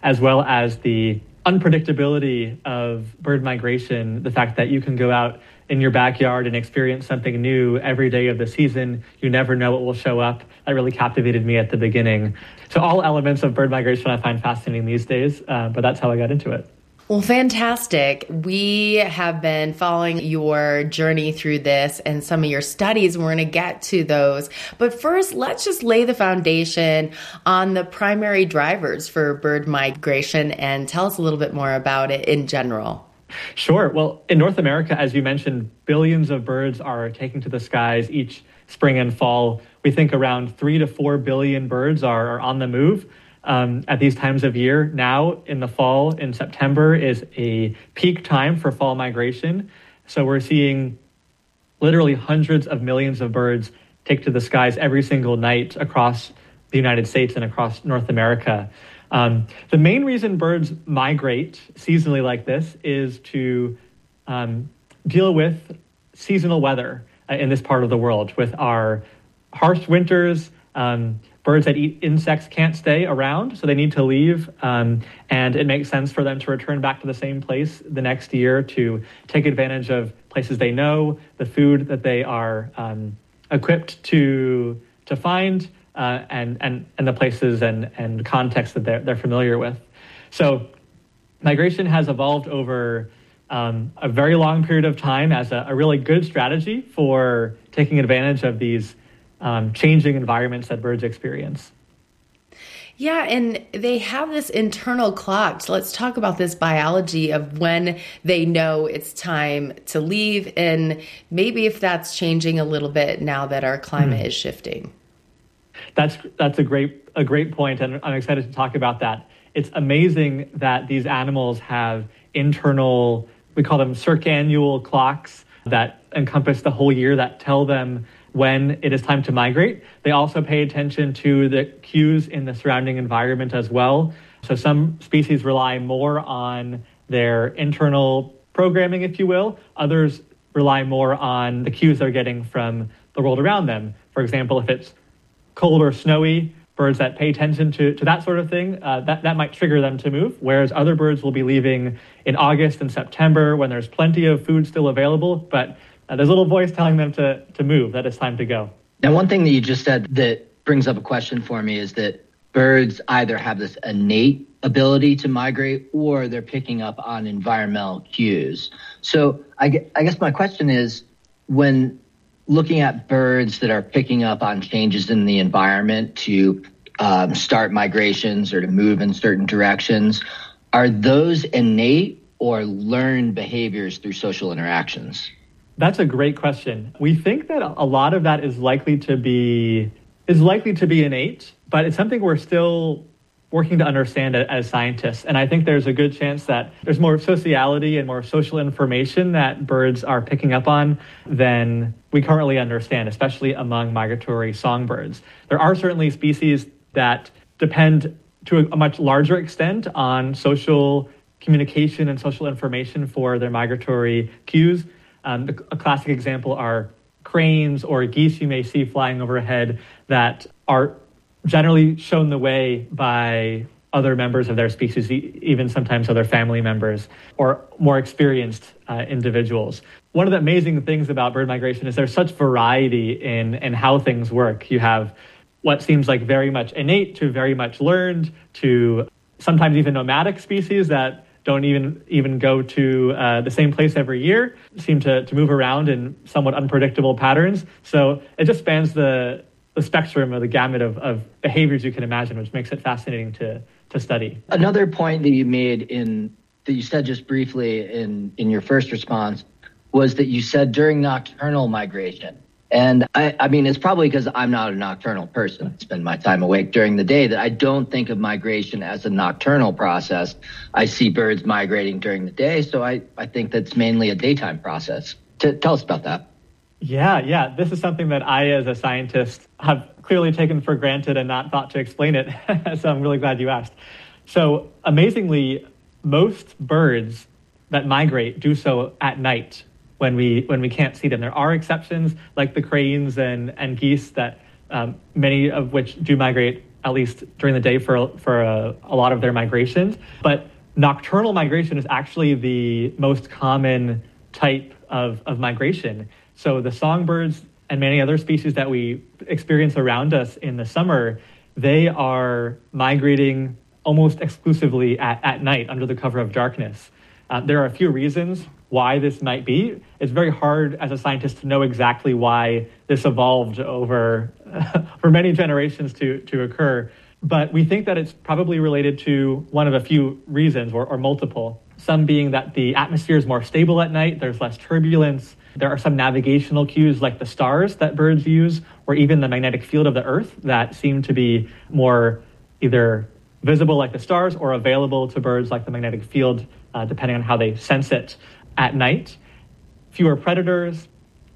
as well as the unpredictability of bird migration, the fact that you can go out in your backyard and experience something new every day of the season. You never know what will show up. That really captivated me at the beginning. So all elements of bird migration I find fascinating these days, but that's how I got into it. Well, fantastic. We have been following your journey through this and some of your studies. We're going to get to those. But first, let's just lay the foundation on the primary drivers for bird migration and tell us a little bit more about it in general. Sure. Well, in North America, as you mentioned, billions of birds are taking to the skies each spring and fall. We think around 3 to 4 billion birds are on the move. At these times of year. Now in the fall, in September, is a peak time for fall migration. So we're seeing literally hundreds of millions of birds take to the skies every single night across the United States and across North America. The main reason birds migrate seasonally like this is to deal with seasonal weather in this part of the world. With our harsh winters, birds that eat insects can't stay around, so they need to leave, and it makes sense for them to return back to the same place the next year to take advantage of places they know, the food that they are equipped to find, and the places and contexts that they're familiar with. So migration has evolved over a very long period of time as a really good strategy for taking advantage of these changing environments that birds experience. Yeah, and they have this internal clock. So let's talk about this biology of when they know it's time to leave, and maybe if that's changing a little bit now that our climate is shifting. That's a great point, and I'm excited to talk about that. It's amazing that these animals have internal, we call them circannual clocks that encompass the whole year that tell them when it is time to migrate. They also pay attention to the cues in the surrounding environment as well. So some species rely more on their internal programming, if you will. Others rely more on the cues they're getting from the world around them. For example, if it's cold or snowy, birds that pay attention to that sort of thing, that might trigger them to move, whereas other birds will be leaving in August and September when there's plenty of food still available, but there's a little voice telling them to move, that it's time to go. Now, one thing that you just said that brings up a question for me is that birds either have this innate ability to migrate or they're picking up on environmental cues. So I guess my question is, when looking at birds that are picking up on changes in the environment to start migrations or to move in certain directions, are those innate or learned behaviors through social interactions? That's a great question. We think that a lot of that is likely to be innate, but it's something we're still working to understand as scientists. And I think there's a good chance that there's more sociality and more social information that birds are picking up on than we currently understand, especially among migratory songbirds. There are certainly species that depend to a much larger extent on social communication and social information for their migratory cues. A classic example are cranes or geese you may see flying overhead that are generally shown the way by other members of their species, even sometimes other family members or more experienced individuals. One of the amazing things about bird migration is there's such variety in how things work. You have what seems like very much innate to very much learned to sometimes even nomadic species that don't even go to the same place every year, seem to move around in somewhat unpredictable patterns. So it just spans the spectrum or the gamut of behaviors you can imagine, which makes it fascinating to study. Another point that you made that you said just briefly in your first response was that you said during nocturnal migration. And I mean, it's probably because I'm not a nocturnal person. I spend my time awake during the day that I don't think of migration as a nocturnal process. I see birds migrating during the day, so I think that's mainly a daytime process. Tell us about that. Yeah. This is something that I, as a scientist, have clearly taken for granted and not thought to explain it. So I'm really glad you asked. So amazingly, most birds that migrate do so at night when we can't see them. There are exceptions like the cranes and geese that many of which do migrate at least during the day for a lot of their migrations. But nocturnal migration is actually the most common type of migration. So the songbirds and many other species that we experience around us in the summer, they are migrating almost exclusively at night under the cover of darkness. There are a few reasons why this might be. It's very hard as a scientist to know exactly why this evolved over for many generations to occur. But we think that it's probably related to one of a few reasons or multiple. Some being that the atmosphere is more stable at night, there's less turbulence. There are some navigational cues like the stars that birds use, or even the magnetic field of the Earth that seem to be more either visible like the stars or available to birds like the magnetic field, depending on how they sense it at night. Fewer predators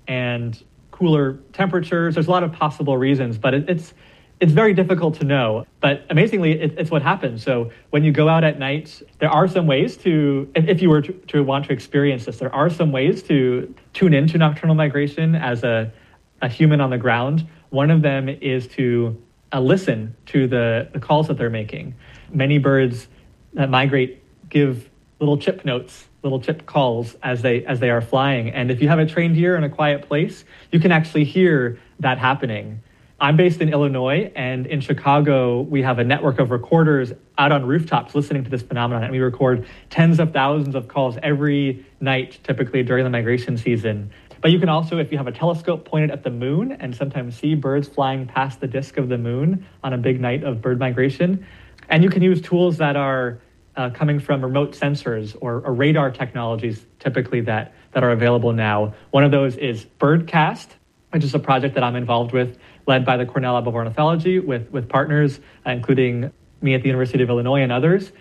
and cooler temperatures. There's a lot of possible reasons, but it's very difficult to know. But amazingly, it's what happens. So when you go out at night, there are some ways to, if you were to want to experience this, there are some ways to tune into nocturnal migration as a human on the ground. One of them is to listen to the calls that they're making. Many birds that migrate give little chip notes, little chip calls as they are flying. And if you have a trained ear in a quiet place, you can actually hear that happening. I'm based in Illinois, and in Chicago, we have a network of recorders out on rooftops listening to this phenomenon, and we record tens of thousands of calls every night, typically during the migration season. But you can also, if you have a telescope pointed at the moon, and sometimes see birds flying past the disk of the moon on a big night of bird migration. And you can use tools that are coming from remote sensors or radar technologies, typically that are available now. One of those is Birdcast, which is a project that I'm involved with, led by the Cornell Lab of Ornithology with partners, including me at the University of Illinois and others.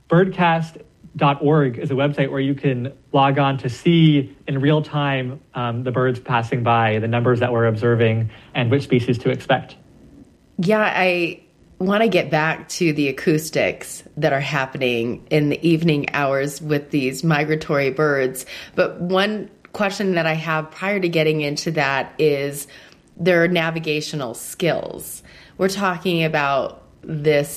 Birdcast.org is a website where you can log on to see in real time the birds passing by, the numbers that we're observing, and which species to expect. Yeah, I want to get back to the acoustics that are happening in the evening hours with these migratory birds. But one question that I have prior to getting into that is their navigational skills. We're talking about this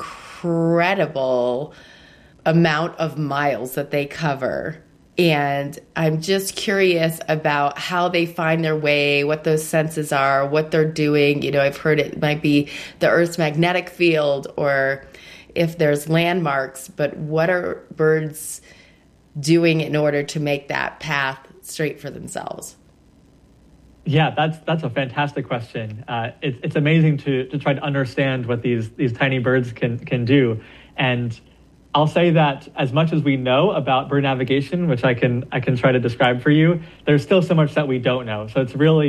incredible amount of miles that they cover. And I'm just curious about how they find their way, what those senses are, what they're doing. You know, I've heard it might be the Earth's magnetic field or if there's landmarks, but what are birds doing in order to make that path straight for themselves? Yeah, that's a fantastic question. It's amazing to try to understand what these tiny birds can do. And I'll say that as much as we know about bird navigation, which I can try to describe for you, there's still so much that we don't know. So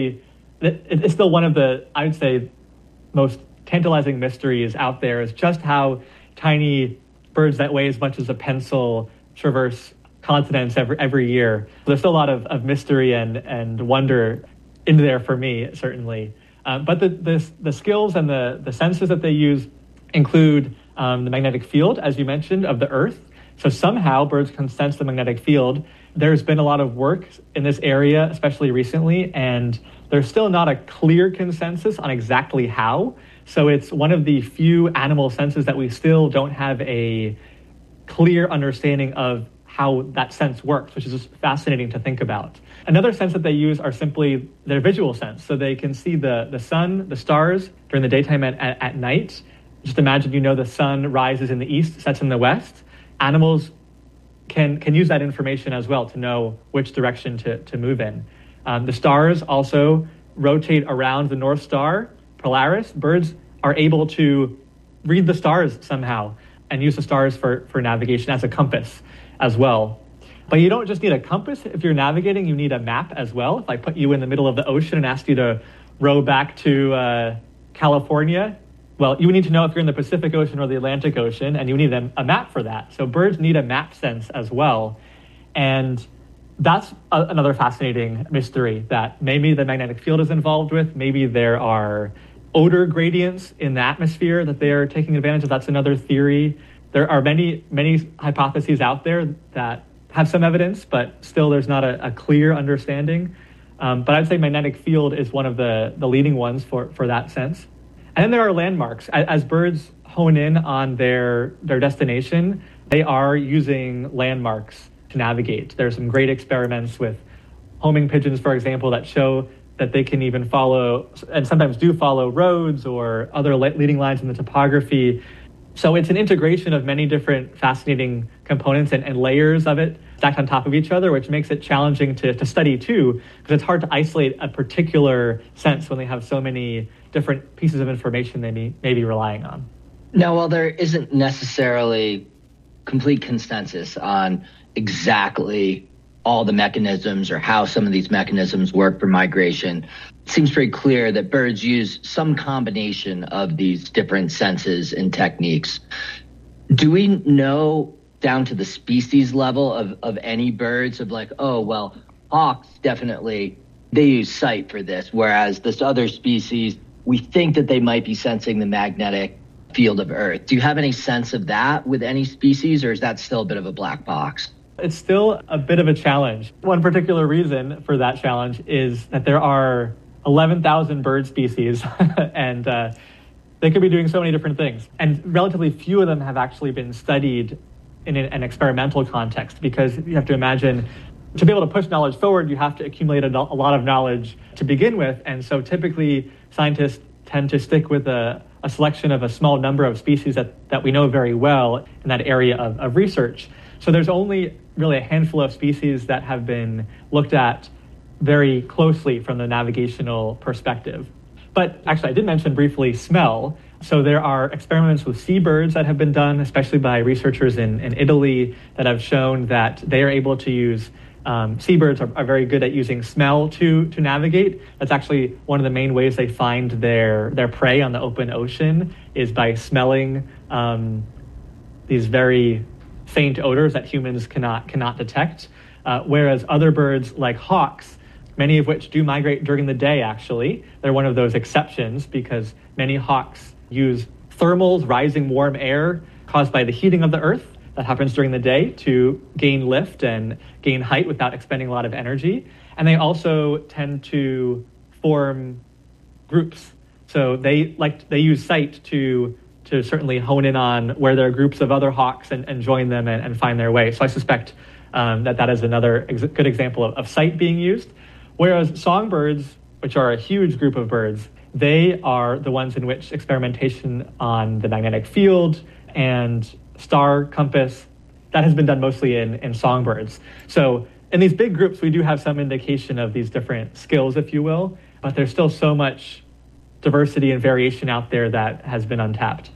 it's still one of the, I would say, most tantalizing mysteries out there is just how tiny birds that weigh as much as a pencil traverse continents every year. There's still a lot of mystery and wonder in there for me, certainly. But the skills and the senses that they use include the magnetic field, as you mentioned, of the Earth. So somehow birds can sense the magnetic field. There's been a lot of work in this area, especially recently, and there's still not a clear consensus on exactly how. So it's one of the few animal senses that we still don't have a clear understanding of how that sense works, which is just fascinating to think about. Another sense that they use are simply their visual sense. So they can see the sun, the stars during the daytime and at night. Just imagine, the sun rises in the east, sets in the west. Animals can use that information as well to know which direction to move in. The stars also rotate around the North Star, Polaris. Birds are able to read the stars somehow and use the stars for navigation as a compass as well. But you don't just need a compass. If you're navigating, you need a map as well. If I put you in the middle of the ocean and asked you to row back to California, well, you would need to know if you're in the Pacific Ocean or the Atlantic Ocean, and you need a map for that. So birds need a map sense as well. And that's another fascinating mystery that maybe the magnetic field is involved with. Maybe there are odor gradients in the atmosphere that they are taking advantage of. That's another theory. There are many, many hypotheses out there that have some evidence, but still there's not a clear understanding. But I'd say magnetic field is one of the leading ones for that sense. And then there are landmarks. As birds hone in on their destination, they are using landmarks to navigate. There are some great experiments with homing pigeons, for example, that show that they can even follow, and sometimes do follow, roads or other leading lines in the topography. So it's an integration of many different fascinating components and layers of it stacked on top of each other, which makes it challenging to study too, because it's hard to isolate a particular sense when they have so many different pieces of information they may be relying on. Now, while there isn't necessarily complete consensus on exactly all the mechanisms or how some of these mechanisms work for migration, it seems pretty clear that birds use some combination of these different senses and techniques. Do we know down to the species level of any birds of like, oh, well, hawks definitely, they use sight for this, whereas this other species, we think that they might be sensing the magnetic field of Earth. Do you have any sense of that with any species, or is that still a bit of a black box? It's still a bit of a challenge. One particular reason for that challenge is that there are 11,000 bird species, and they could be doing so many different things. And relatively few of them have actually been studied in an experimental context, because you have to imagine, to be able to push knowledge forward, you have to accumulate a lot of knowledge to begin with. And so typically scientists tend to stick with a selection of a small number of species that we know very well in that area of research. So there's only really a handful of species that have been looked at very closely from the navigational perspective. But actually, I did mention briefly smell. So there are experiments with seabirds that have been done, especially by researchers in Italy, that have shown that they are able to use seabirds are very good at using smell to navigate. That's actually one of the main ways they find their prey on the open ocean, is by smelling these very faint odors that humans cannot detect. Whereas other birds like hawks, many of which do migrate during the day, actually, they're one of those exceptions, because many hawks use thermals, rising warm air caused by the heating of the Earth that happens during the day, to gain lift and gain height without expending a lot of energy. And they also tend to form groups. So they use sight to certainly hone in on where there are groups of other hawks and join them and find their way. So I suspect that is another good example of sight being used. Whereas songbirds, which are a huge group of birds, they are the ones in which experimentation on the magnetic field and star compass, that has been done mostly in songbirds. So in these big groups, we do have some indication of these different skills, if you will, but there's still so much diversity and variation out there that has been untapped.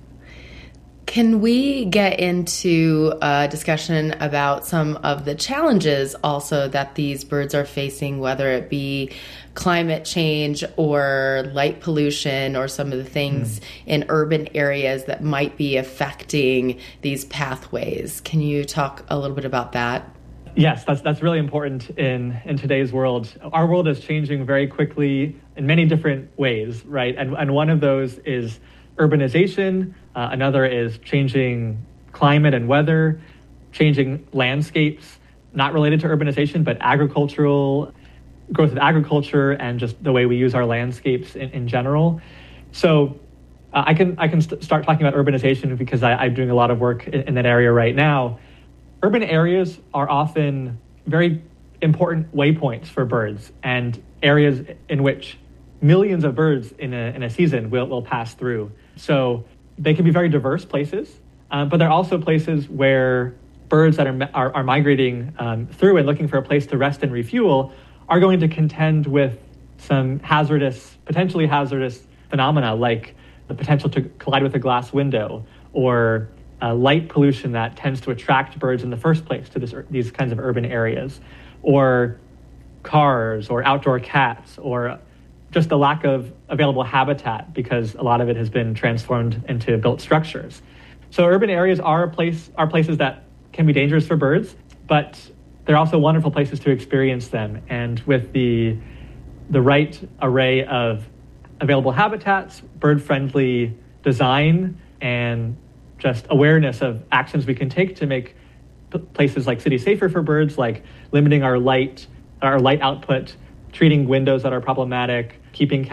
Can we get into a discussion about some of the challenges also that these birds are facing, whether it be climate change or light pollution or some of the things in urban areas that might be affecting these pathways? Can you talk a little bit about that? Yes, that's really important in today's world. Our world is changing very quickly in many different ways, right? And one of those is urbanization. Another is changing climate and weather, changing landscapes, not related to urbanization, but growth of agriculture and just the way we use our landscapes in general. So I can start talking about urbanization because I'm doing a lot of work in that area right now. Urban areas are often very important waypoints for birds, and areas in which millions of birds in a season will pass through. So they can be very diverse places, but they're also places where birds that are migrating through and looking for a place to rest and refuel are going to contend with some potentially hazardous phenomena, like the potential to collide with a glass window, or light pollution that tends to attract birds in the first place to these kinds of urban areas, or cars or outdoor cats, or just the lack of available habitat because a lot of it has been transformed into built structures. So urban areas are places that can be dangerous for birds, but they're also wonderful places to experience them. And with the right array of available habitats, bird-friendly design, and just awareness of actions we can take to make places like cities safer for birds, like limiting our light output, treating windows that are problematic, keeping cats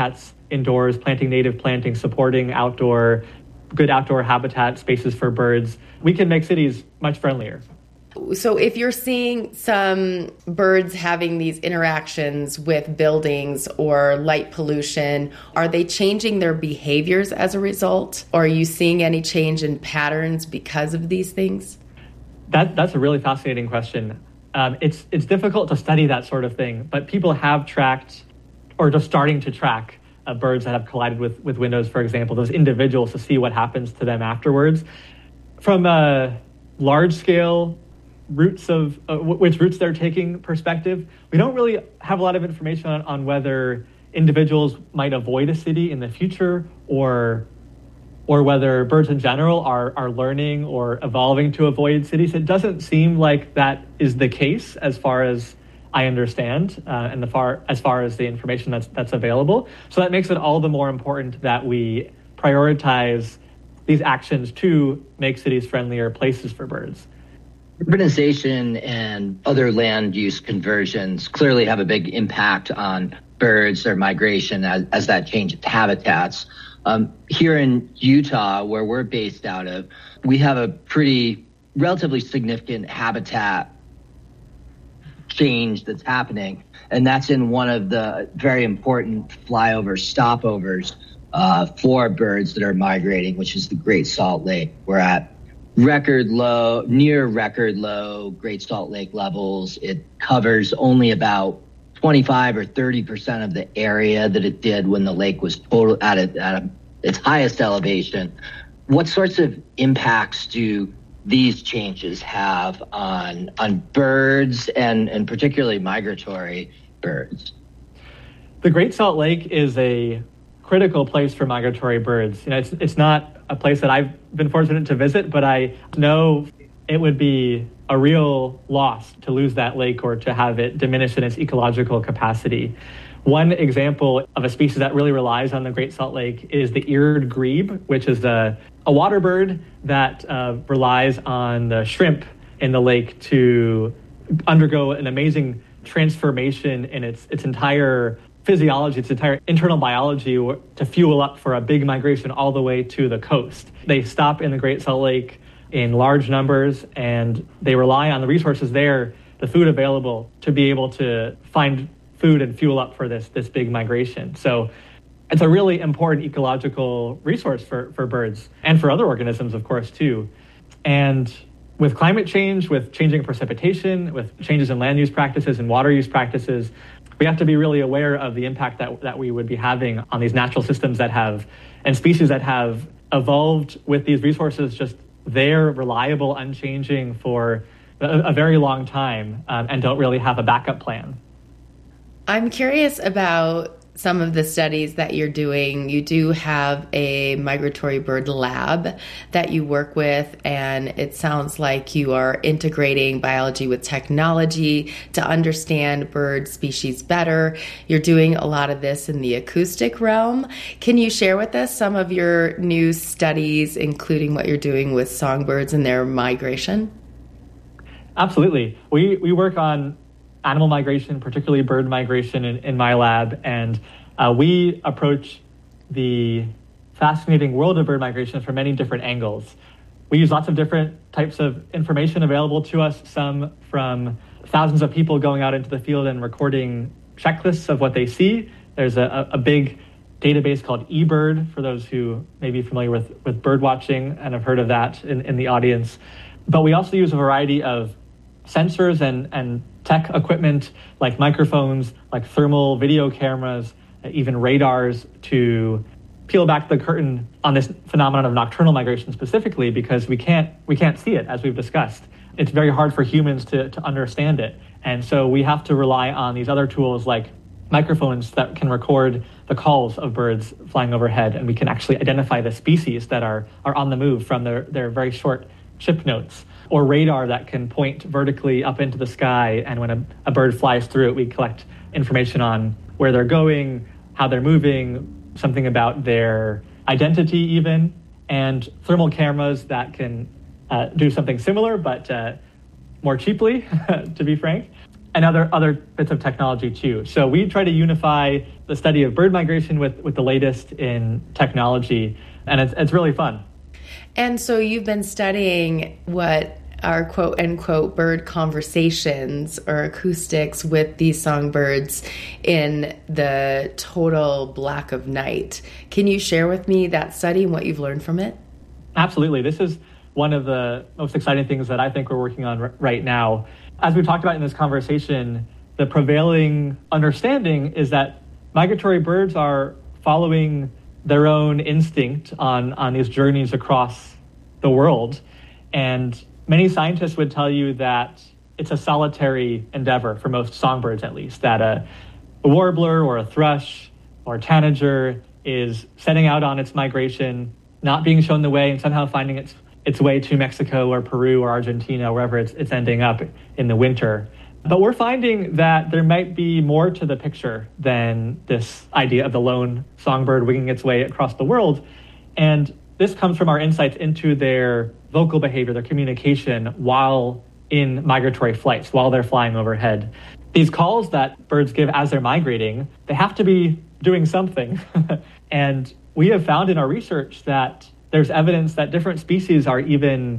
indoors, planting native plantings, supporting good outdoor habitat spaces for birds, we can make cities much friendlier. So if you're seeing some birds having these interactions with buildings or light pollution, are they changing their behaviors as a result? Or are you seeing any change in patterns because of these things? That's a really fascinating question. It's difficult to study that sort of thing, but people have tracked, or just starting to track, birds that have collided with windows, for example, those individuals, to see what happens to them afterwards. From a large-scale which routes they're taking perspective, we don't really have a lot of information on whether individuals might avoid a city in the future, or whether birds in general are learning or evolving to avoid cities. It doesn't seem like that is the case, as far as I understand, and as far as the information that's available. So that makes it all the more important that we prioritize these actions to make cities friendlier places for birds. Urbanization and other land use conversions clearly have a big impact on birds, their migration, as that changes habitats. Here in Utah, where we're based out of, we have a relatively significant habitat change that's happening, and that's in one of the very important stopovers for birds that are migrating, which is the Great Salt Lake. We're at near record low Great Salt Lake levels. It covers only about 25 or 30% of the area that it did when the lake was at its highest elevation. What sorts of impacts do these changes have on birds and particularly migratory birds? The Great Salt Lake is a critical place for migratory birds. It's not a place that I've been fortunate to visit, but I know it would be a real loss to lose that lake or to have it diminish in its ecological capacity. One example of a species that really relies on the Great Salt Lake is the eared grebe, which is a water bird that relies on the shrimp in the lake to undergo an amazing transformation in its entire physiology, its entire internal biology, to fuel up for a big migration all the way to the coast. They stop in the Great Salt Lake in large numbers, and they rely on the resources there, the food available, to be able to find food and fuel up for this big migration. So it's a really important ecological resource for birds and for other organisms, of course, too. And with climate change, with changing precipitation, with changes in land use practices and water use practices, we have to be really aware of the impact that we would be having on these natural systems and species that have evolved with these resources just there, reliable, unchanging for a very long time, and don't really have a backup plan. I'm curious about some of the studies that you're doing. You do have a migratory bird lab that you work with, and it sounds like you are integrating biology with technology to understand bird species better. You're doing a lot of this in the acoustic realm. Can you share with us some of your new studies, including what you're doing with songbirds and their migration? Absolutely. We work on animal migration, particularly bird migration in my lab, and we approach the fascinating world of bird migration from many different angles. We use lots of different types of information available to us, some from thousands of people going out into the field and recording checklists of what they see. There's a big database called eBird, for those who may be familiar with bird watching and have heard of that in the audience. But we also use a variety of sensors and tech equipment like microphones, like thermal video cameras, even radars, to peel back the curtain on this phenomenon of nocturnal migration specifically, because we can't see it, as we've discussed. It's very hard for humans to understand it. And so we have to rely on these other tools like microphones that can record the calls of birds flying overhead, and we can actually identify the species that are on the move from their very short chip notes, or radar that can point vertically up into the sky, and when a bird flies through it, we collect information on where they're going, how they're moving, something about their identity even, and thermal cameras that can do something similar, but more cheaply, to be frank. and other bits of technology too. So we try to unify the study of bird migration with the latest in technology, and it's really fun. And so you've been studying what are quote unquote bird conversations or acoustics with these songbirds in the total black of night. Can you share with me that study and what you've learned from it? Absolutely. This is one of the most exciting things that I think we're working on right now. As we talked about in this conversation, the prevailing understanding is that migratory birds are following their own instinct on these journeys across the world. And many scientists would tell you that it's a solitary endeavor for most songbirds, at least, that a warbler or a thrush or a tanager is setting out on its migration, not being shown the way, and somehow finding its way to Mexico or Peru or Argentina, wherever it's ending up in the winter. But we're finding that there might be more to the picture than this idea of the lone songbird winging its way across the world. And this comes from our insights into their vocal behavior, their communication while in migratory flights, while they're flying overhead. These calls that birds give as they're migrating, they have to be doing something. And we have found in our research that there's evidence that different species are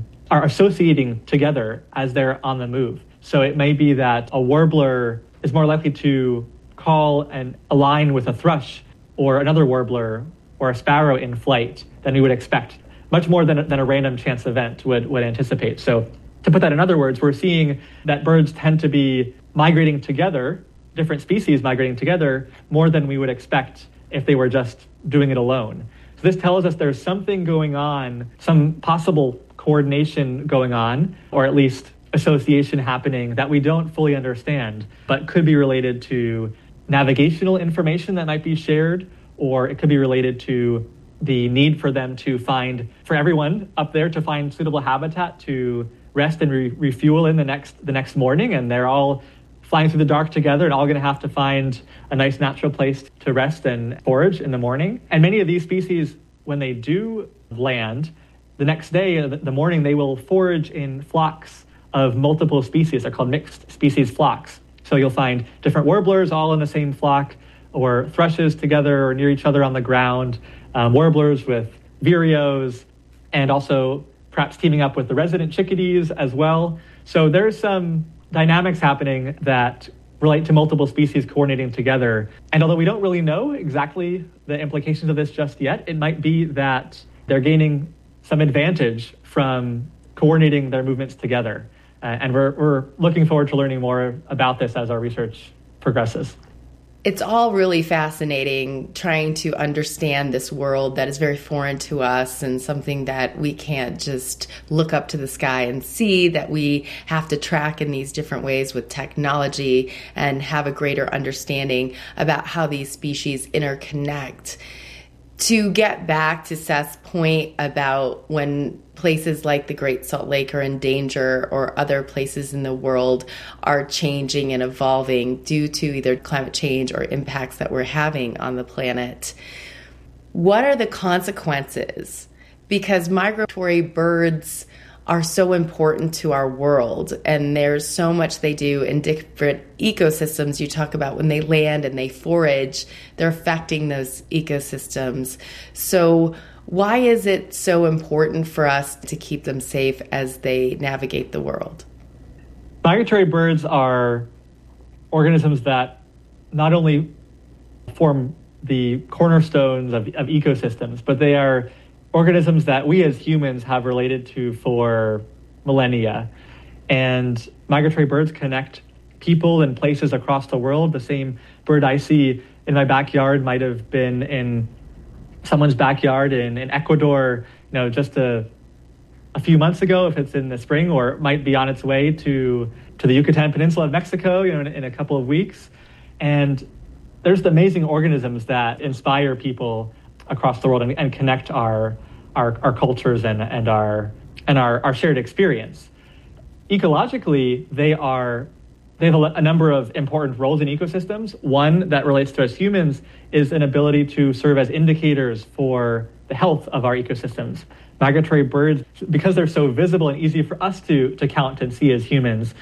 associating together as they're on the move. So it may be that a warbler is more likely to call and align with a thrush or another warbler or a sparrow in flight than we would expect, much more than a random chance event would anticipate. So to put that in other words, we're seeing that birds tend to be migrating together, different species migrating together, more than we would expect if they were just doing it alone. So this tells us there's something going on, some possible coordination going on, or at least association happening that we don't fully understand, but could be related to navigational information that might be shared, or it could be related to the need for them to for everyone up there to find suitable habitat to rest and refuel in the next morning, and they're all flying through the dark together and all going to have to find a nice natural place to rest and forage in the morning. And many of these species, when they do land, the next day, the morning, they will forage in flocks of multiple species. They're called mixed species flocks. So you'll find different warblers all in the same flock, or thrushes together or near each other on the ground, warblers with vireos, and also perhaps teaming up with the resident chickadees as well. So there's some dynamics happening that relate to multiple species coordinating together. And although we don't really know exactly the implications of this just yet, it might be that they're gaining some advantage from coordinating their movements together. And we're looking forward to learning more about this as our research progresses. It's all really fascinating trying to understand this world that is very foreign to us and something that we can't just look up to the sky and see, that we have to track in these different ways with technology and have a greater understanding about how these species interconnect. To get back to Seth's point about when places like the Great Salt Lake are in danger or other places in the world are changing and evolving due to either climate change or impacts that we're having on the planet, what are the consequences? Because migratory birds are so important to our world, and there's so much they do in different ecosystems. You talk about when they land and they forage, they're affecting those ecosystems. So why is it so important for us to keep them safe as they navigate the world? Migratory birds are organisms that not only form the cornerstones of ecosystems, but they are organisms that we as humans have related to for millennia. And migratory birds connect people and places across the world. The same bird I see in my backyard might have been in someone's backyard in Ecuador, just a few months ago, if it's in the spring, or it might be on its way to the Yucatan Peninsula of Mexico, in a couple of weeks. And there's the amazing organisms that inspire people across the world and connect our cultures and our shared experience. Ecologically, they have a number of important roles in ecosystems. One that relates to us humans is an ability to serve as indicators for the health of our ecosystems. Migratory birds, because they're so visible and easy for us to count and see as humans,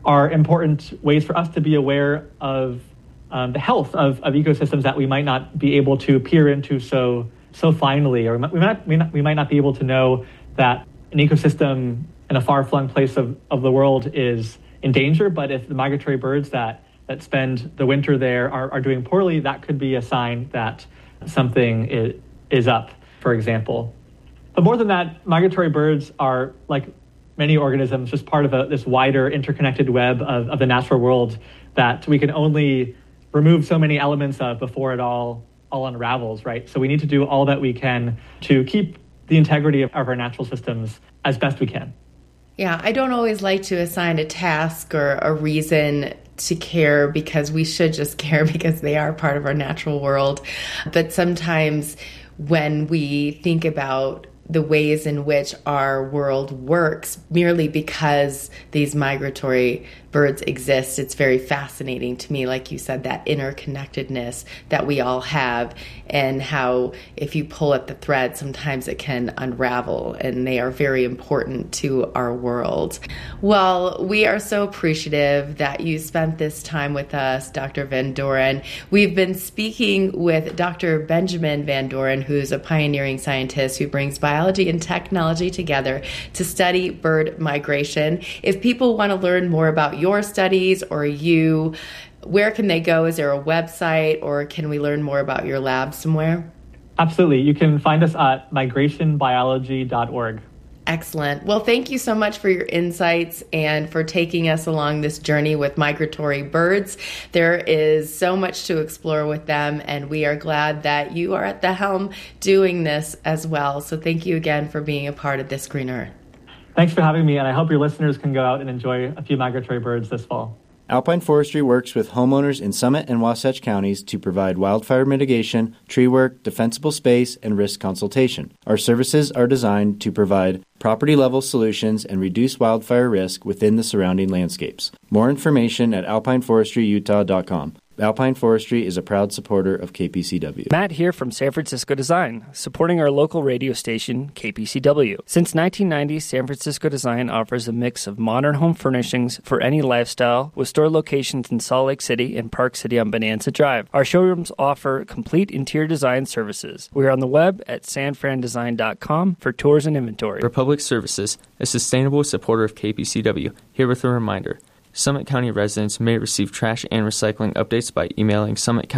are important ways for us to be aware of the health of ecosystems that we might not be able to peer into so finely, or we might not be able to know that an ecosystem in a far-flung place of the world is in danger. But if the migratory birds that spend the winter there are doing poorly, that could be a sign that something is up, for example. But more than that, migratory birds are, like many organisms, just part of this wider interconnected web of the natural world that we can only remove so many elements of before it all unravels, right? So we need to do all that we can to keep the integrity of our natural systems as best we can. Yeah, I don't always like to assign a task or a reason to care, because we should just care because they are part of our natural world. But sometimes when we think about the ways in which our world works merely because these migratory birds exist, it's very fascinating to me, like you said, that interconnectedness that we all have, and how if you pull at the thread, sometimes it can unravel, and they are very important to our world. Well, we are so appreciative that you spent this time with us, Dr. Van Doren. We've been speaking with Dr. Benjamin Van Doren, who's a pioneering scientist who brings biology and technology together to study bird migration. If people want to learn more about your studies or you, where can they go? Is there a website, or can we learn more about your lab somewhere? Absolutely. You can find us at migrationbiology.org. Excellent. Well, thank you so much for your insights and for taking us along this journey with migratory birds. There is so much to explore with them, and we are glad that you are at the helm doing this as well. So thank you again for being a part of This Green Earth. Thanks for having me, and I hope your listeners can go out and enjoy a few migratory birds this fall. Alpine Forestry works with homeowners in Summit and Wasatch counties to provide wildfire mitigation, tree work, defensible space, and risk consultation. Our services are designed to provide property-level solutions and reduce wildfire risk within the surrounding landscapes. More information at alpineforestryutah.com. Alpine Forestry is a proud supporter of KPCW. Matt here from San Francisco Design, supporting our local radio station, KPCW. Since 1990, San Francisco Design offers a mix of modern home furnishings for any lifestyle, with store locations in Salt Lake City and Park City on Bonanza Drive. Our showrooms offer complete interior design services. We are on the web at sanfrandesign.com for tours and inventory. Republic Services, a sustainable supporter of KPCW, here with a reminder. Summit County residents may receive trash and recycling updates by emailing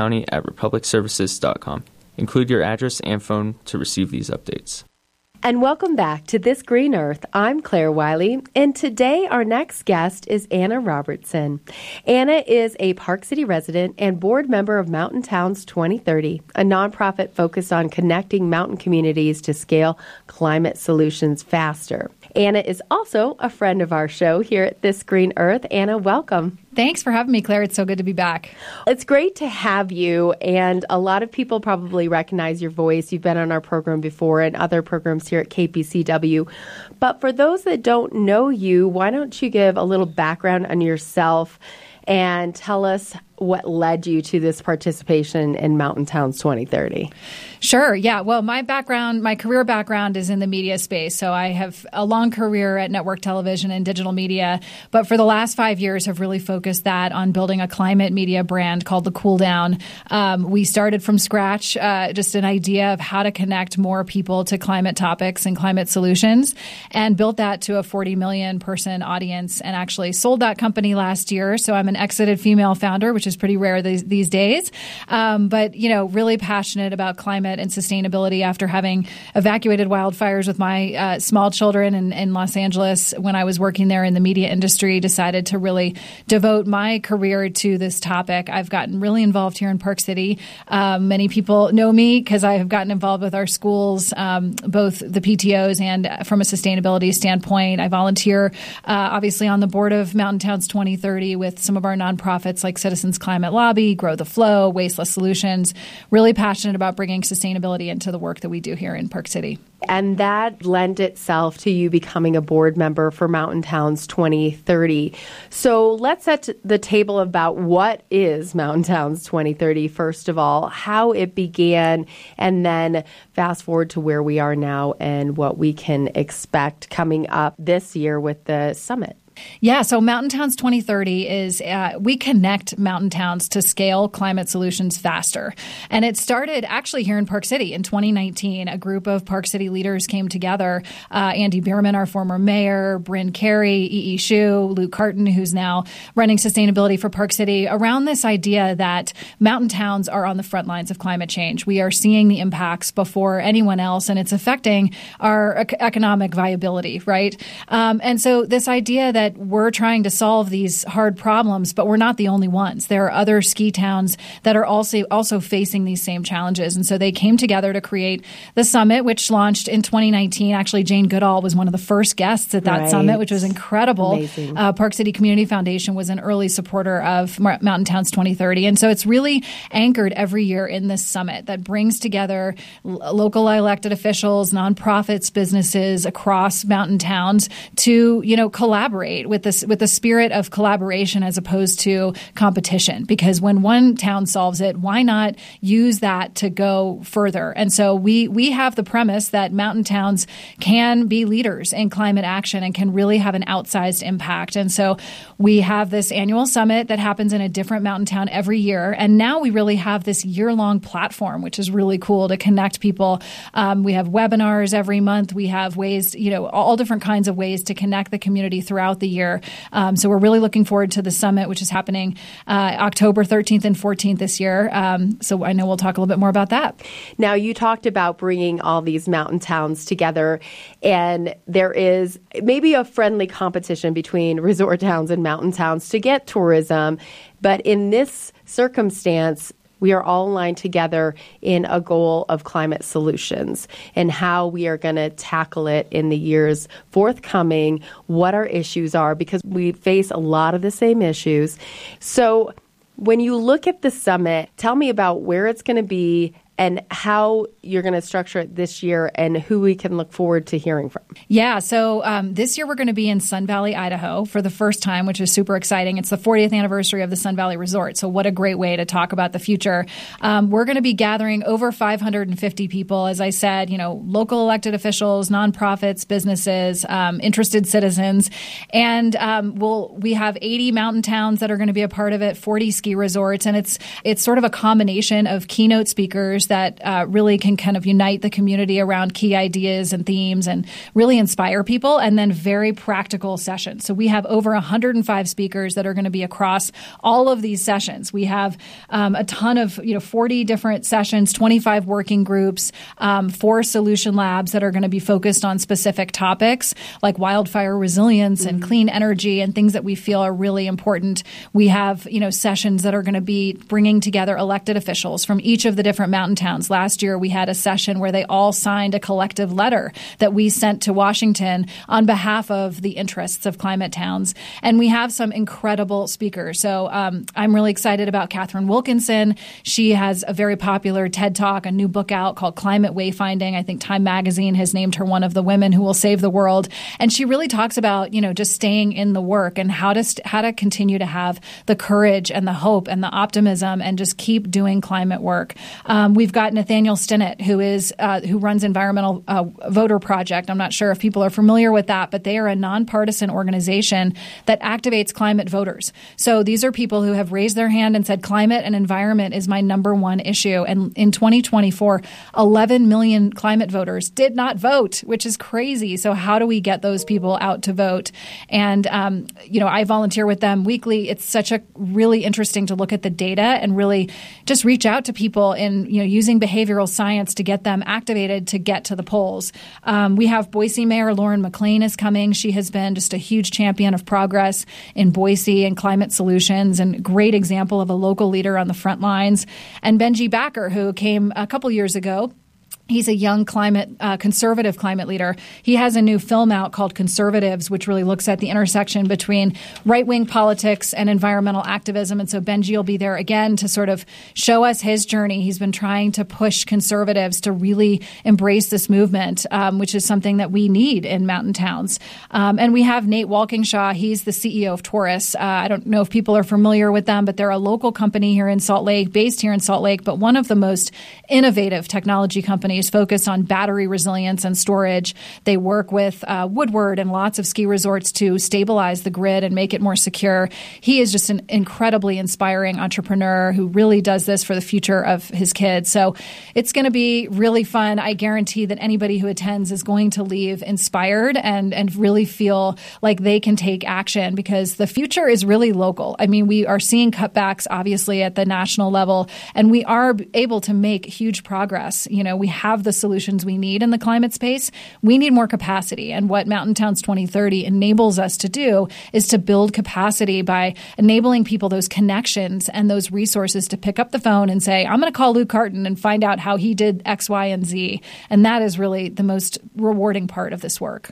summitcounty@republicservices.com. Include your address and phone to receive these updates. And welcome back to This Green Earth. I'm Claire Wiley, and today our next guest is Anna Robertson. Anna is a Park City resident and board member of Mountain Towns 2030, a nonprofit focused on connecting mountain communities to scale climate solutions faster. Anna is also a friend of our show here at This Green Earth. Anna, welcome. Thanks for having me, Claire. It's so good to be back. It's great to have you, and a lot of people probably recognize your voice. You've been on our program before and other programs here at KPCW. But for those that don't know you, why don't you give a little background on yourself and tell us what led you to this participation in Mountain Towns 2030? Sure. Yeah. Well, my career background is in the media space. So I have a long career at network television and digital media. But for the last 5 years, have really focused that on building a climate media brand called The Cool Down. We started from scratch, just an idea of how to connect more people to climate topics and climate solutions, and built that to a 40 million person audience, and actually sold that company last year. So I'm an exited female founder, which is pretty rare these days. But, really passionate about climate and sustainability after having evacuated wildfires with my small children in Los Angeles when I was working there in the media industry, decided to really devote my career to this topic. I've gotten really involved here in Park City. Many people know me because I have gotten involved with our schools, both the PTOs and from a sustainability standpoint. I volunteer, obviously, on the board of Mountain Towns 2030 with some of our nonprofits like Citizens Climate Lobby, Grow the Flow, Wasteless Solutions. Really passionate about bringing sustainability into the work that we do here in Park City. And that lent itself to you becoming a board member for Mountain Towns 2030. So let's set the table about what is Mountain Towns 2030, first of all, how it began, and then fast forward to where we are now and what we can expect coming up this year with the summit. Yeah, so Mountain Towns 2030 is we connect mountain towns to scale climate solutions faster. And it started actually here in Park City in 2019. A group of Park City leaders came together. Andy Bierman, our former mayor, Bryn Carey, E.E. Shu, Luke Carton, who's now running sustainability for Park City, around this idea that mountain towns are on the front lines of climate change. We are seeing the impacts before anyone else, and it's affecting our economic viability, right? And so this idea that we're trying to solve these hard problems, but we're not the only ones. There are other ski towns that are also facing these same challenges. And so they came together to create the summit, which launched in 2019. Actually, Jane Goodall was one of the first guests at that summit, which was incredible. Park City Community Foundation was an early supporter of Mountain Towns 2030. And so it's really anchored every year in this summit that brings together local elected officials, nonprofits, businesses across mountain towns to, collaborate with the spirit of collaboration as opposed to competition. Because when one town solves it, why not use that to go further? And so we have the premise that mountain towns can be leaders in climate action and can really have an outsized impact. And so we have this annual summit that happens in a different mountain town every year. And now we really have this year-long platform, which is really cool to connect people. We have webinars every month. We have ways, all different kinds of ways to connect the community throughout the year. So we're really looking forward to the summit, which is happening October 13th and 14th this year. So I know we'll talk a little bit more about that. Now, you talked about bringing all these mountain towns together, and there is maybe a friendly competition between resort towns and mountain towns to get tourism. But in this circumstance, we are all aligned together in a goal of climate solutions and how we are going to tackle it in the years forthcoming, what our issues are, because we face a lot of the same issues. So when you look at the summit, tell me about where it's going to be and how you're going to structure it this year and who we can look forward to hearing from. Yeah, so this year we're going to be in Sun Valley, Idaho for the first time, which is super exciting. It's the 40th anniversary of the Sun Valley Resort, so what a great way to talk about the future. We're going to be gathering over 550 people, as I said, local elected officials, nonprofits, businesses, interested citizens, and we have 80 mountain towns that are going to be a part of it, 40 ski resorts, and it's sort of a combination of keynote speakers that really can kind of unite the community around key ideas and themes and really inspire people, and then very practical sessions. So we have over 105 speakers that are going to be across all of these sessions. We have a ton of 40 different sessions, 25 working groups, 4 solution labs that are going to be focused on specific topics like wildfire resilience and clean energy and things that we feel are really important. We have sessions that are going to be bringing together elected officials from each of the different mountain towns. Last year, we had a session where they all signed a collective letter that we sent to Washington on behalf of the interests of climate towns. And we have some incredible speakers. So I'm really excited about Catherine Wilkinson. She has a very popular TED Talk, a new book out called Climate Wayfinding. I think Time Magazine has named her one of the women who will save the world. And she really talks about, just staying in the work and how to continue to have the courage and the hope and the optimism and just keep doing climate work. We've got Nathaniel Stinnett, who runs Environmental Voter Project. I'm not sure if people are familiar with that, but they are a nonpartisan organization that activates climate voters. So these are people who have raised their hand and said, climate and environment is my number one issue. And in 2024, 11 million climate voters did not vote, which is crazy. So how do we get those people out to vote? And, I volunteer with them weekly. It's such a really interesting to look at the data and really just reach out to people in, using behavioral science to get them activated to get to the polls. We have Boise Mayor Lauren McLean is coming. She has been just a huge champion of progress in Boise and climate solutions and great example of a local leader on the front lines. And Benji Backer, who came a couple years ago. He's a young conservative climate leader. He has a new film out called Conservatives, which really looks at the intersection between right-wing politics and environmental activism. And so Benji will be there again to sort of show us his journey. He's been trying to push conservatives to really embrace this movement, which is something that we need in mountain towns. And we have Nate Walkingshaw. He's the CEO of Taurus. I don't know if people are familiar with them, but they're a local company here in Salt Lake, based here in Salt Lake, but one of the most innovative technology companies is focused on battery resilience and storage. They work with Woodward and lots of ski resorts to stabilize the grid and make it more secure. He is just an incredibly inspiring entrepreneur who really does this for the future of his kids. So it's going to be really fun. I guarantee that anybody who attends is going to leave inspired and really feel like they can take action, because the future is really local. I mean, we are seeing cutbacks, obviously, at the national level, and we are able to make huge progress. You know, we have the solutions we need in the climate space. We need more capacity. And what Mountain Towns 2030 enables us to do is to build capacity by enabling people those connections and those resources to pick up the phone and say, I'm going to call Luke Carton and find out how he did X, Y, and Z. And that is really the most rewarding part of this work.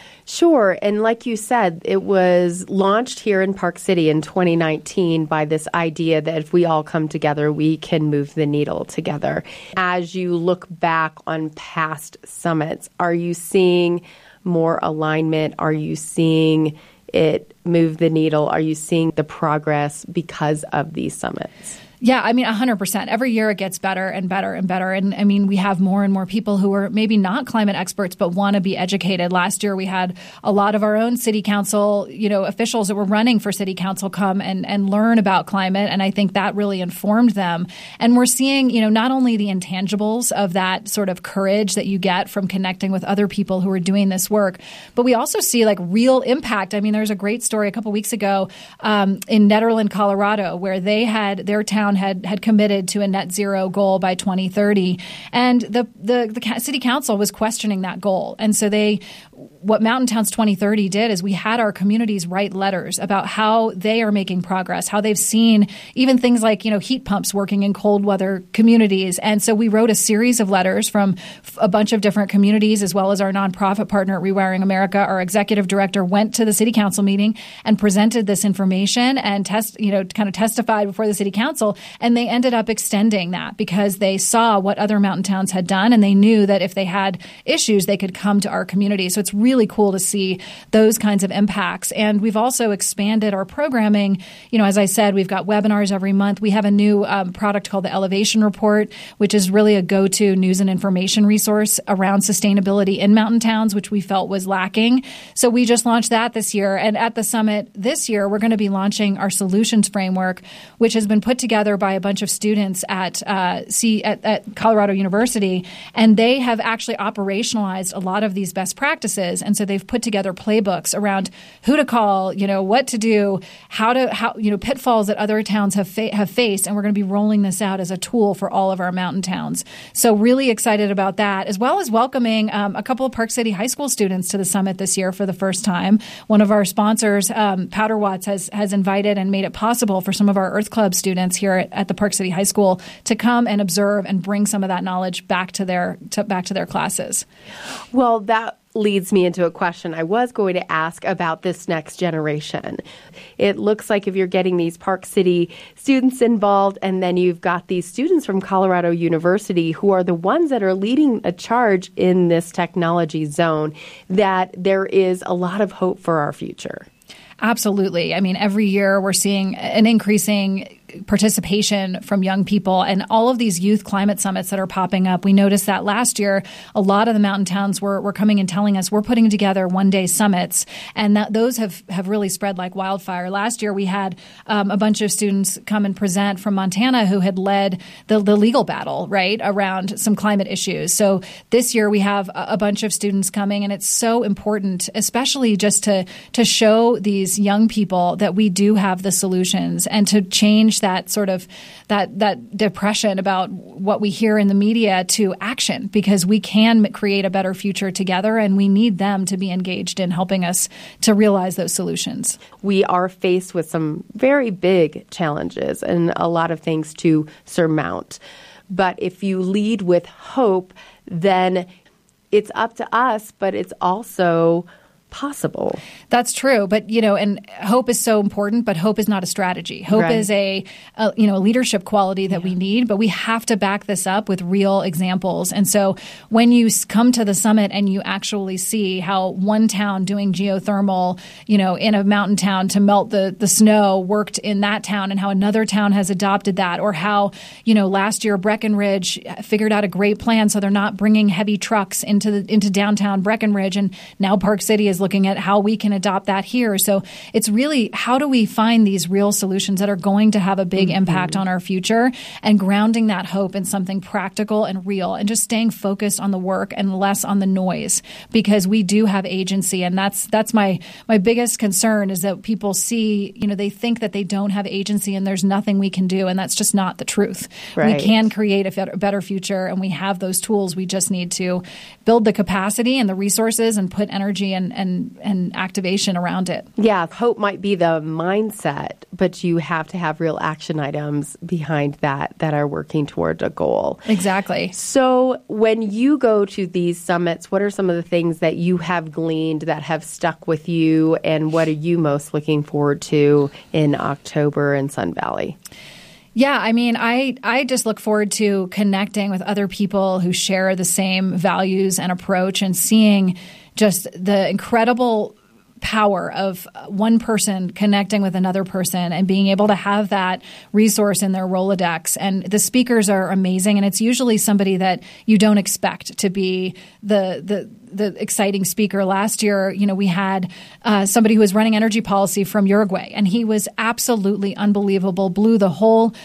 Sure. And like you said, it was launched here in Park City in 2019 by this idea that if we all come together, we can move the needle together. As you look back on past summits, are you seeing more alignment? Are you seeing it move the needle? Are you seeing the progress because of these summits? Yeah, I mean, 100%. Every year it gets better and better and better. And I mean, we have more and more people who are maybe not climate experts, but want to be educated. Last year, we had a lot of our own city council, officials that were running for city council come and learn about climate. And I think that really informed them. And we're seeing, not only the intangibles of that sort of courage that you get from connecting with other people who are doing this work, but we also see like real impact. I mean, there's a great story a couple weeks ago in Nederland, Colorado, where their town had committed to a net zero goal by 2030. And the city council was questioning that goal. And so what Mountain Towns 2030 did is we had our communities write letters about how they are making progress, how they've seen even things like, heat pumps working in cold weather communities. And so we wrote a series of letters from a bunch of different communities, as well as our nonprofit partner, Rewiring America. Our executive director went to the city council meeting and presented this information and kind of testified before the city council. And they ended up extending that because they saw what other mountain towns had done, and they knew that if they had issues, they could come to our community. So it's really cool to see those kinds of impacts. And we've also expanded our programming. As I said, we've got webinars every month. We have a new product called the Elevation Report, which is really a go-to news and information resource around sustainability in mountain towns, which we felt was lacking. So we just launched that this year. And at the summit this year, we're going to be launching our solutions framework, which has been put together by a bunch of students at Colorado University, and they have actually operationalized a lot of these best practices. And so they've put together playbooks around who to call, what to do, how pitfalls that other towns have faced, and we're going to be rolling this out as a tool for all of our mountain towns. So really excited about that, as well as welcoming a couple of Park City high school students to the summit this year for the first time. One of our sponsors, Powder Watts, has invited and made it possible for some of our Earth Club students here at the Park City High School to come and observe and bring some of that knowledge back to their classes. Well, that leads me into a question I was going to ask about this next generation. It looks like if you're getting these Park City students involved, and then you've got these students from Colorado University who are the ones that are leading a charge in this technology zone, that there is a lot of hope for our future. Absolutely. I mean, every year we're seeing an increasing participation from young people and all of these youth climate summits that are popping up. We noticed that last year, a lot of the mountain towns were coming and telling us we're putting together one-day summits, and those have really spread like wildfire. Last year, we had a bunch of students come and present from Montana who had led the legal battle, right, around some climate issues. So this year, we have a bunch of students coming, and it's so important, especially just to show these young people that we do have the solutions and to change that sort of that depression about what we hear in the media to action, because we can create a better future together, and we need them to be engaged in helping us to realize those solutions. We are faced with some very big challenges and a lot of things to surmount. But if you lead with hope, then it's up to us, but it's also possible. That's true. But, and hope is so important, but hope is not a strategy. Hope is a leadership quality that we need, but we have to back this up with real examples. And so when you come to the summit and you actually see how one town doing geothermal, in a mountain town to melt the snow worked in that town, and how another town has adopted that, or how, last year Breckenridge figured out a great plan so they're not bringing heavy trucks into downtown Breckenridge, and now Park City is looking at how we can adopt that here. So it's really, how do we find these real solutions that are going to have a big impact on our future, and grounding that hope in something practical and real, and just staying focused on the work and less on the noise, because we do have agency. And that's my biggest concern, is that people see, they think that they don't have agency and there's nothing we can do. And that's just not the truth. Right. We can create a better future, and we have those tools. We just need to build the capacity and the resources and put energy and activation around it. Yeah, hope might be the mindset, but you have to have real action items behind that are working toward a goal. Exactly. So when you go to these summits, what are some of the things that you have gleaned that have stuck with you, and what are you most looking forward to in October in Sun Valley? Yeah, I just look forward to connecting with other people who share the same values and approach, and seeing just the incredible power of one person connecting with another person and being able to have that resource in their Rolodex. And the speakers are amazing, and it's usually somebody that you don't expect to be the exciting speaker. Last year, we had somebody who was running energy policy from Uruguay, and he was absolutely unbelievable, blew the whole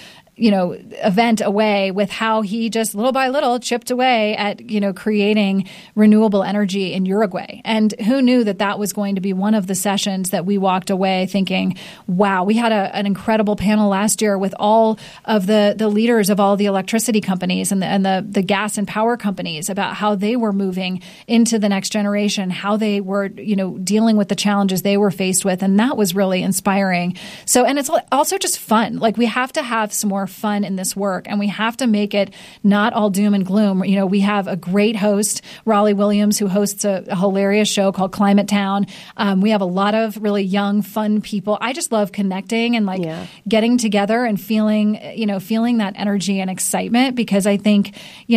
event away with how he just little by little chipped away at, creating renewable energy in Uruguay. And who knew that was going to be one of the sessions that we walked away thinking, wow, we had an incredible panel last year with all of the leaders of all the electricity companies and the gas and power companies about how they were moving into the next generation, how they were, dealing with the challenges they were faced with. And that was really inspiring. So, and it's also just fun. Like, we have to have some more fun in this work, and we have to make it not all doom and gloom. We have a great host, Raleigh Williams, who hosts a hilarious show called Climate Town. We have a lot of really young, fun people. I just love connecting and getting together and feeling that energy and excitement, because I think,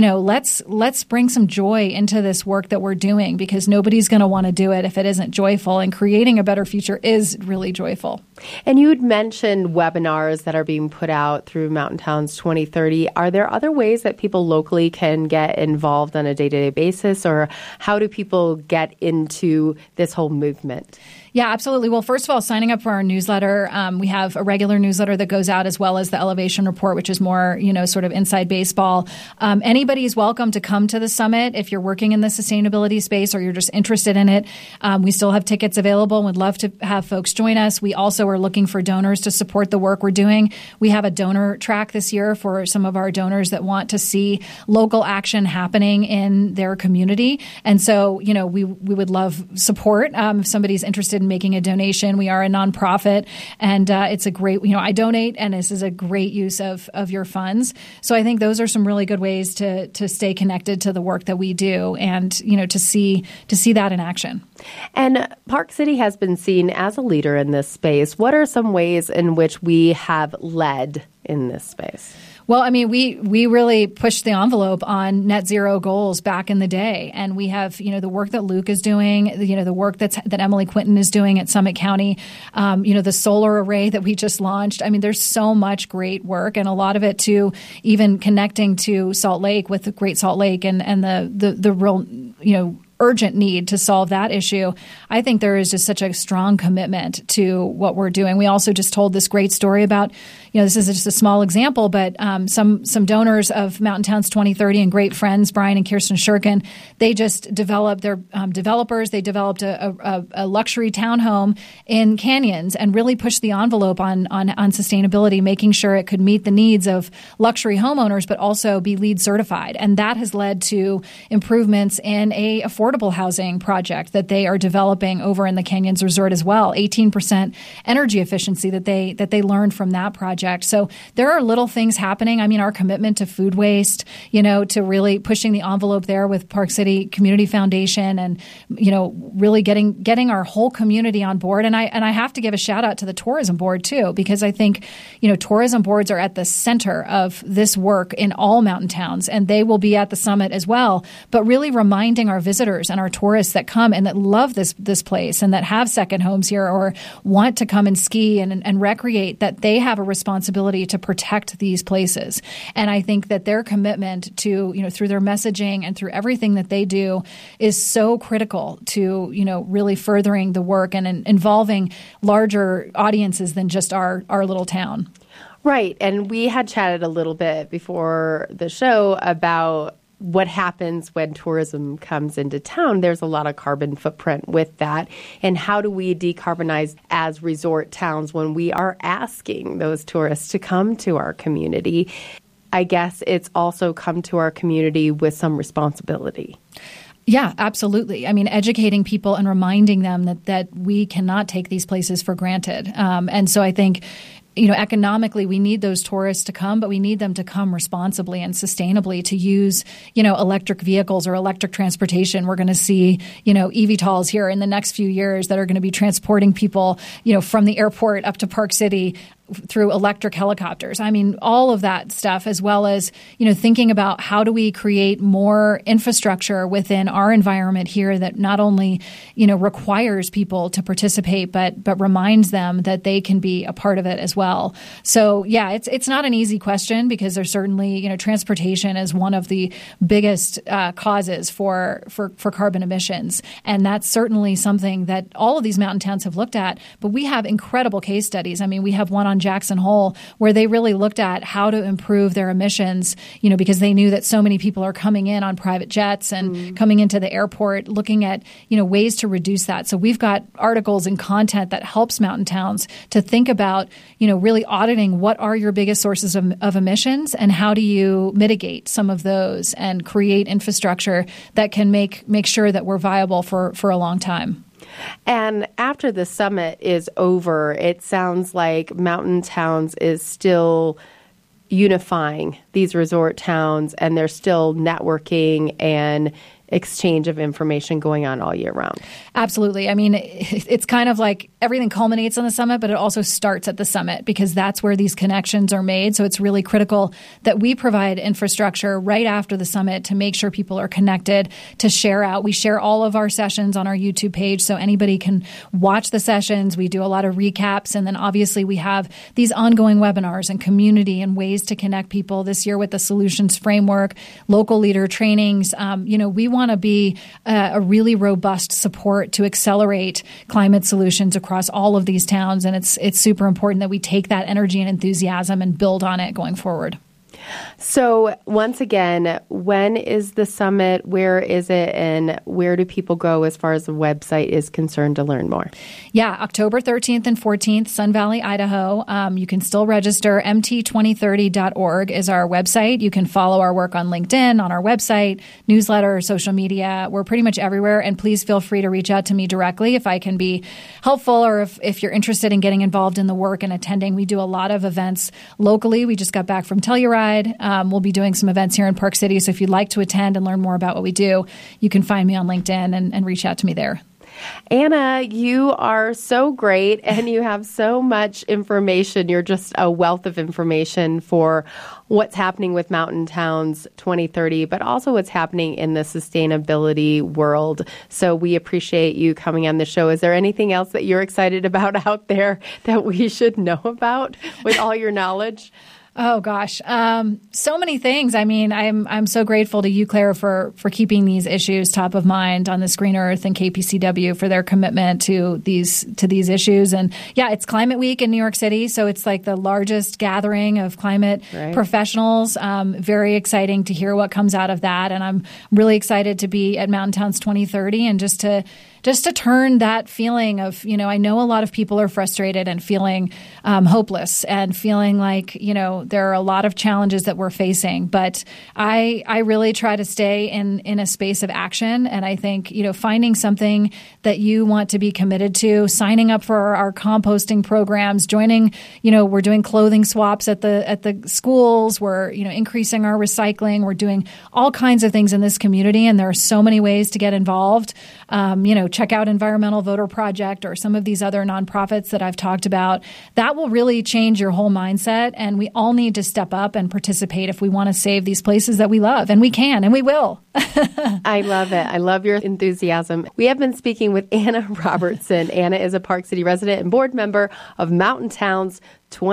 let's bring some joy into this work that we're doing, because nobody's going to want to do it if it isn't joyful, and creating a better future is really joyful. And you had mentioned webinars that are being put out through Mountain Towns 2030. Are there other ways that people locally can get involved on a day-to-day basis, or how do people get into this whole movement? Yeah, absolutely. Well, first of all, signing up for our newsletter. We have a regular newsletter that goes out, as well as the Elevation Report, which is more, sort of inside baseball. Anybody is welcome to come to the summit if you're working in the sustainability space or you're just interested in it. We still have tickets available and would love to have folks join us. We also are looking for donors to support the work we're doing. We have a donor track this year for some of our donors that want to see local action happening in their community. And so, we would love support. If somebody's interested in making a donation, we are a nonprofit, and it's a great, I donate, and this is a great use of your funds. So I think those are some really good ways to stay connected to the work that we do, and, to see that in action. And Park City has been seen as a leader in this space. What are some ways in which we have led in this space? Well, we really pushed the envelope on net zero goals back in the day. And we have, the work that Luke is doing, the work that Emily Quinton is doing at Summit County, the solar array that we just launched. There's so much great work, and a lot of it to even connecting to Salt Lake with the Great Salt Lake and the real, urgent need to solve that issue. I think there is just such a strong commitment to what we're doing. We also just told this great story about, this is just a small example, but some donors of Mountain Towns 2030 and great friends, Brian and Kirsten Shurkin, they just developed, they're developers, they developed a luxury townhome in Canyons and really pushed the envelope on sustainability, making sure it could meet the needs of luxury homeowners, but also be LEED certified. And that has led to improvements in a affordable affordable housing project that they are developing over in the Canyons Resort as well. 18% energy efficiency that they learned from that project. So there are little things happening. I mean, our commitment to food waste, to really pushing the envelope there with Park City Community Foundation, and really getting our whole community on board. And I have to give a shout out to the tourism board too, because I think tourism boards are at the center of this work in all mountain towns, and they will be at the summit as well. But really reminding our visitors and our tourists that come and that love this place and that have second homes here or want to come and ski and recreate, that they have a responsibility to protect these places. And I think that their commitment to, through their messaging and through everything that they do is so critical to, really furthering the work and involving larger audiences than just our little town. Right. And we had chatted a little bit before the show about what happens when tourism comes into town. There's a lot of carbon footprint with that. And how do we decarbonize as resort towns when we are asking those tourists to come to our community? I guess it's also come to our community with some responsibility. Yeah, absolutely. I mean, educating people and reminding them that we cannot take these places for granted. And so I think, economically, we need those tourists to come, but we need them to come responsibly and sustainably to use, electric vehicles or electric transportation. We're going to see, eVTOLs here in the next few years that are going to be transporting people, from the airport up to Park City through electric helicopters. I mean, all of that stuff, as well as, thinking about how do we create more infrastructure within our environment here that not only, requires people to participate, but reminds them that they can be a part of it as well. So, yeah, it's not an easy question, because there's certainly, transportation is one of the biggest causes for carbon emissions. And that's certainly something that all of these mountain towns have looked at. But we have incredible case studies. I mean, we have one on Jackson Hole where they really looked at how to improve their emissions, because they knew that so many people are coming in on private jets and coming into the airport, looking at, ways to reduce that. So we've got articles and content that helps mountain towns to think about, really auditing what are your biggest sources of emissions and how do you mitigate some of those and create infrastructure that can make sure that we're viable for a long time. And after the summit is over, it sounds like Mountain Towns is still unifying these resort towns, and they're still networking and exchange of information going on all year round. Absolutely. I mean, it's kind of like everything culminates on the summit, but it also starts at the summit because that's where these connections are made. So it's really critical that we provide infrastructure right after the summit to make sure people are connected, to share out. We share all of our sessions on our YouTube page so anybody can watch the sessions. We do a lot of recaps. And then obviously we have these ongoing webinars and community and ways to connect people this year with the solutions framework, local leader trainings. We want to be a really robust support to accelerate climate solutions across all of these towns. And it's super important that we take that energy and enthusiasm and build on it going forward. So once again, when is the summit? Where is it? And where do people go as far as the website is concerned to learn more? Yeah, October 13th and 14th, Sun Valley, Idaho. You can still register. mt2030.org is our website. You can follow our work on LinkedIn, on our website, newsletter, social media. We're pretty much everywhere. And please feel free to reach out to me directly if I can be helpful or if you're interested in getting involved in the work and attending. We do a lot of events locally. We just got back from Telluride. We'll be doing some events here in Park City. So if you'd like to attend and learn more about what we do, you can find me on LinkedIn and reach out to me there. Anna, you are so great and you have so much information. You're just a wealth of information for what's happening with Mountain Towns 2030, but also what's happening in the sustainability world. So we appreciate you coming on the show. Is there anything else that you're excited about out there that we should know about with all your knowledge? Oh gosh, so many things. I mean, I'm so grateful to you, Claire, for keeping these issues top of mind on This Green Earth and KPCW for their commitment to these issues. And yeah, it's Climate Week in New York City, so it's like the largest gathering of climate professionals. Very exciting to hear what comes out of that, and I'm really excited to be at Mountain Towns 2030 and just to turn that feeling of, I know a lot of people are frustrated and feeling hopeless and feeling like, there are a lot of challenges that we're facing, but I really try to stay in a space of action. And I think, finding something that you want to be committed to, signing up for our composting programs, joining, we're doing clothing swaps at the schools. We're, increasing our recycling. We're doing all kinds of things in this community. And there are so many ways to get involved. Check out Environmental Voter Project or some of these other nonprofits that I've talked about. That will really change your whole mindset. And we all need to step up and participate if we want to save these places that we love. And we can, and we will. I love it. I love your enthusiasm. We have been speaking with Anna Robertson. Anna is a Park City resident and board member of Mountain Towns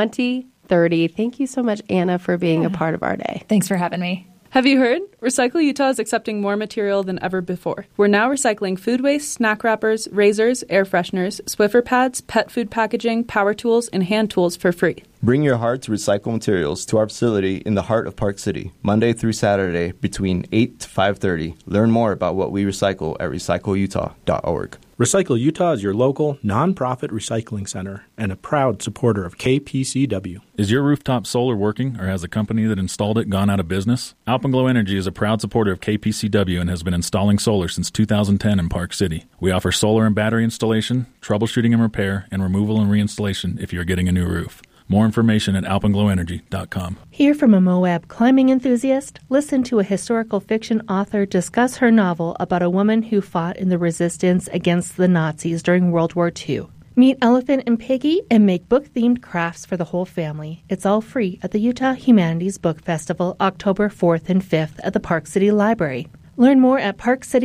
2030. Thank you so much, Anna, for being a part of our day. Thanks for having me. Have you heard? Recycle Utah is accepting more material than ever before. We're now recycling food waste, snack wrappers, razors, air fresheners, Swiffer pads, pet food packaging, power tools, and hand tools for free. Bring your heart to recycle materials to our facility in the heart of Park City, Monday through Saturday between 8 to 5:30. Learn more about what we recycle at recycleutah.org. Recycle Utah is your local, nonprofit recycling center and a proud supporter of KPCW. Is your rooftop solar working, or has the company that installed it gone out of business? Alpenglow Energy is a proud supporter of KPCW and has been installing solar since 2010 in Park City. We offer solar and battery installation, troubleshooting and repair, and removal and reinstallation if you're getting a new roof. More information at alpenglowenergy.com. Hear from a Moab climbing enthusiast. Listen to a historical fiction author discuss her novel about a woman who fought in the resistance against the Nazis during World War II. Meet Elephant and Piggy and make book-themed crafts for the whole family. It's all free at the Utah Humanities Book Festival, October 4th and 5th at the Park City Library. Learn more at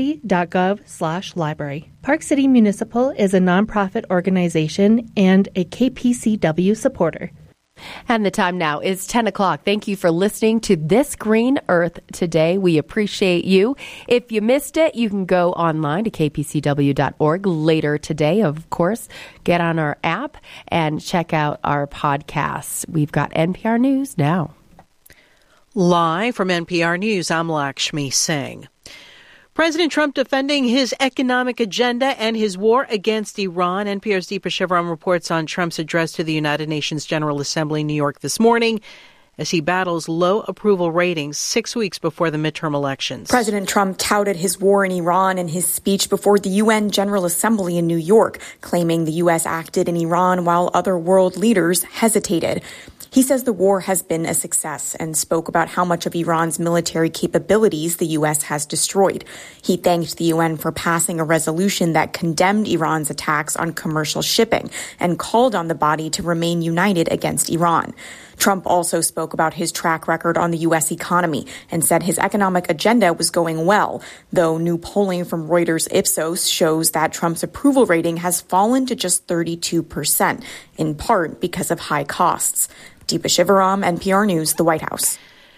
parkcity.gov/library. Park City Municipal is a nonprofit organization and a KPCW supporter. And the time now is 10 o'clock. Thank you for listening to This Green Earth today. We appreciate you. If you missed it, you can go online to kpcw.org later today. Of course, get on our app and check out our podcasts. We've got NPR News now. Live from NPR News, I'm Lakshmi Singh. President Trump defending his economic agenda and his war against Iran. NPR's Deepa Shivaram reports on Trump's address to the United Nations General Assembly in New York this morning as he battles low approval ratings 6 weeks before the midterm elections. President Trump touted his war in Iran in his speech before the UN General Assembly in New York, claiming the U.S. acted in Iran while other world leaders hesitated. He says the war has been a success and spoke about how much of Iran's military capabilities the U.S. has destroyed. He thanked the UN for passing a resolution that condemned Iran's attacks on commercial shipping and called on the body to remain united against Iran. Trump also spoke about his track record on the U.S. economy and said his economic agenda was going well, though new polling from Reuters Ipsos shows that Trump's approval rating has fallen to just 32%, in part because of high costs. Deepa Shivaram, NPR News, the White House.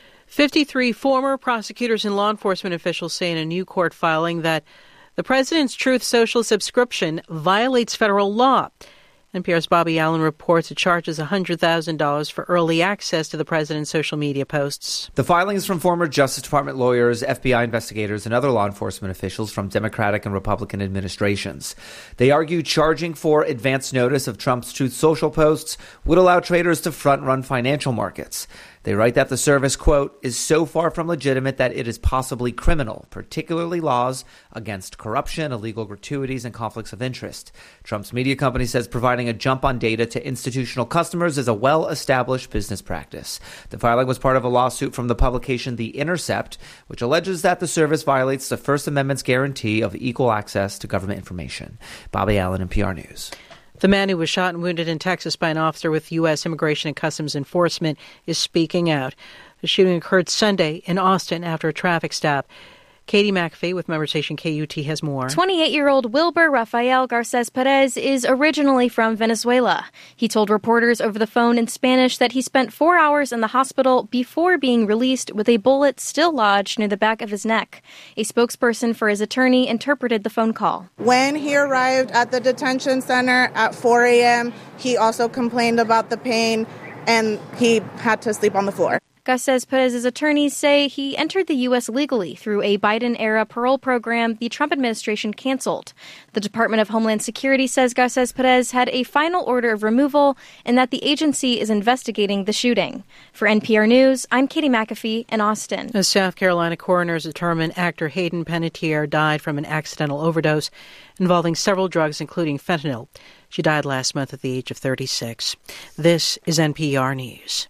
53 former prosecutors and law enforcement officials say in a new court filing that the president's Truth Social subscription violates federal law. NPR's Bobby Allen reports it charges $100,000 for early access to the president's social media posts. The filings from former Justice Department lawyers, FBI investigators, and other law enforcement officials from Democratic and Republican administrations. They argue charging for advance notice of Trump's Truth Social posts would allow traders to front-run financial markets. They write that the service, quote, is so far from legitimate that it is possibly criminal, particularly laws against corruption, illegal gratuities, and conflicts of interest. Trump's media company says providing a jump on data to institutional customers is a well-established business practice. The filing was part of a lawsuit from the publication The Intercept, which alleges that the service violates the First Amendment's guarantee of equal access to government information. Bobby Allen, NPR News. The man who was shot and wounded in Texas by an officer with U.S. Immigration and Customs Enforcement is speaking out. The shooting occurred Sunday in Austin after a traffic stop. Katie McAfee with member station KUT has more. 28-year-old Wilber Rafael Garces Perez is originally from Venezuela. He told reporters over the phone in Spanish that he spent 4 hours in the hospital before being released with a bullet still lodged near the back of his neck. A spokesperson for his attorney interpreted the phone call. When he arrived at the detention center at 4 a.m., he also complained about the pain and he had to sleep on the floor. Garces-Perez's attorneys say he entered the U.S. legally through a Biden-era parole program the Trump administration canceled. The Department of Homeland Security says Garces-Perez had a final order of removal and that the agency is investigating the shooting. For NPR News, I'm Katie McAfee in Austin. The South Carolina coroners determined actor Hayden Panettiere died from an accidental overdose involving several drugs, including fentanyl. She died last month at the age of 36. This is NPR News.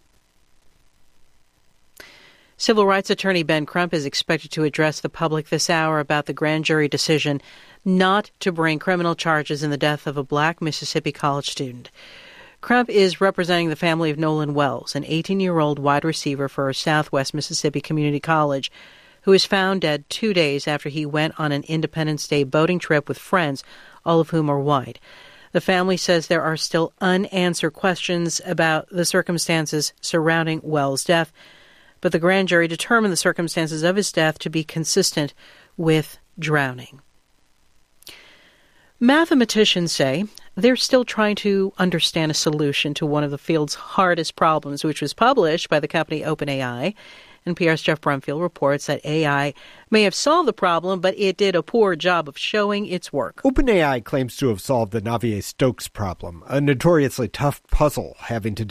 Civil rights attorney Ben Crump is expected to address the public this hour about the grand jury decision not to bring criminal charges in the death of a black Mississippi college student. Crump is representing the family of Nolan Wells, an 18-year-old wide receiver for Southwest Mississippi Community College, who was found dead 2 days after he went on an Independence Day boating trip with friends, all of whom are white. The family says there are still unanswered questions about the circumstances surrounding Wells' death, but the grand jury determined the circumstances of his death to be consistent with drowning. Mathematicians say they're still trying to understand a solution to one of the field's hardest problems, which was published by the company OpenAI. NPR's Jeff Brumfield reports that AI may have solved the problem, but it did a poor job of showing its work. OpenAI claims to have solved the Navier-Stokes problem, a notoriously tough puzzle having to